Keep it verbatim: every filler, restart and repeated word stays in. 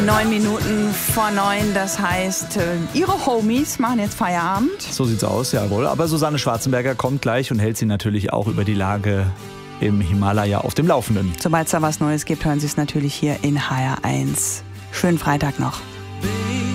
Neun Minuten vor neun, das heißt, Ihre Homies machen jetzt Feierabend. So sieht's aus, jawohl. Aber Susanne Schwarzenberger kommt gleich und hält Sie natürlich auch über die Lage im Himalaya auf dem Laufenden. Sobald es da was Neues gibt, hören Sie es natürlich hier in H R eins. Schönen Freitag noch.